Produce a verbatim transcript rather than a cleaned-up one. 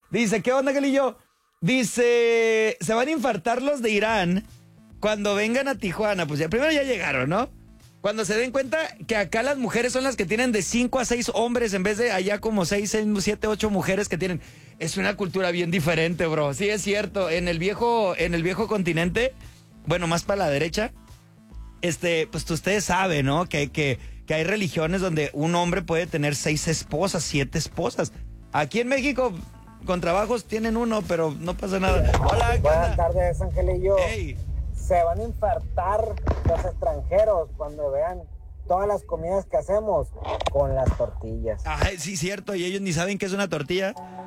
Dice, ¿qué onda, Galillo? Dice, se van a infartar los de Irán cuando vengan a Tijuana. Pues ya, primero ya llegaron, ¿no? Cuando se den cuenta que acá las mujeres son las que tienen de cinco a seis hombres en vez de allá como seis, siete, ocho mujeres que tienen. Es una cultura bien diferente, bro. Sí, es cierto. En el viejo, en el viejo continente, bueno, más para la derecha, este, pues ustedes saben, ¿no? Que, que, que hay religiones donde un hombre puede tener seis esposas, siete esposas. Aquí en México, con trabajos tienen uno, pero no pasa nada. Hola, ¿qué Buenas onda? tardes, Angelillo. Hey. Se van a infartar los extranjeros cuando vean todas las comidas que hacemos con las tortillas. Ajá, sí, cierto, y ellos ni saben qué es una tortilla.